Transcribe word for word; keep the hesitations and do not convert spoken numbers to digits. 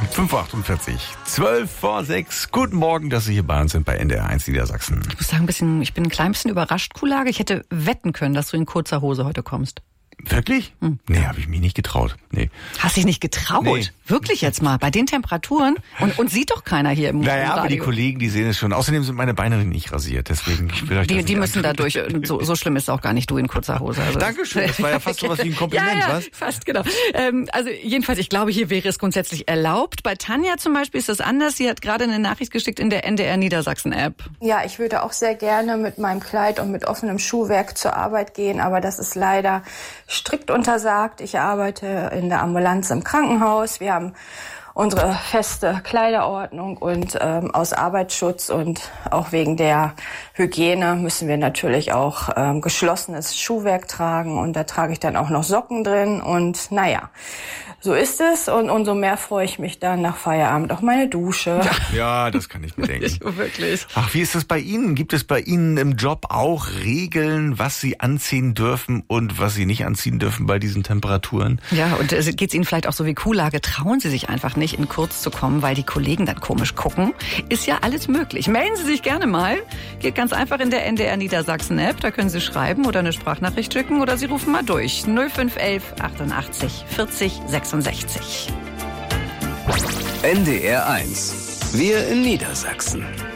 fünf Uhr achtundvierzig, zwölf vor sechs. Guten Morgen, dass Sie hier bei uns sind bei N D R eins Niedersachsen. Ich muss sagen, ein bisschen, ich bin ein klein bisschen überrascht, Kuhlage. Ich hätte wetten können, dass du in kurzer Hose heute kommst. Wirklich? Hm. Nee, habe ich mich nicht getraut. Nee. Hast dich nicht getraut? Nee. Wirklich jetzt mal? Bei den Temperaturen? Und, und sieht doch keiner hier im Naja, im aber die Kollegen, die sehen es schon. Außerdem sind meine Beine nicht rasiert. Deswegen, ich will euch Die, das die nicht müssen antun. dadurch, so, so schlimm ist auch gar nicht, du in kurzer Hose. Also Dankeschön, das war ja fast sowas wie ein Kompliment, ja, ja, was? fast, genau. Ähm, also jedenfalls, ich glaube, hier wäre es grundsätzlich erlaubt. Bei Tanja zum Beispiel ist das anders. Sie hat gerade eine Nachricht geschickt in der N D R Niedersachsen-App. Ja, ich würde auch sehr gerne mit meinem Kleid und mit offenem Schuhwerk zur Arbeit gehen, aber das ist leider strikt untersagt. Ich arbeite in der Ambulanz im Krankenhaus. Wir haben unsere feste Kleiderordnung und ähm, aus Arbeitsschutz und auch wegen der Hygiene müssen wir natürlich auch ähm, geschlossenes Schuhwerk tragen und da trage ich dann auch noch Socken drin und naja, so ist es und umso mehr freue ich mich dann nach Feierabend auf meine Dusche. Ja, das kann ich mir denken. Wirklich. Ach, wie ist das bei Ihnen? Gibt es bei Ihnen im Job auch Regeln, was Sie anziehen dürfen und was Sie nicht anziehen dürfen bei diesen Temperaturen? Ja, und äh, geht es Ihnen vielleicht auch so wie Kuhlage? Trauen Sie sich einfach nicht, in kurz zu kommen, weil die Kollegen dann komisch gucken? Ist ja alles möglich. Melden Sie sich gerne mal. Geht ganz einfach in der N D R Niedersachsen-App. Da können Sie schreiben oder eine Sprachnachricht schicken oder Sie rufen mal durch. null fünf elf achtundachtzig vierzig sechsundsechzig. N D R eins. Wir in Niedersachsen.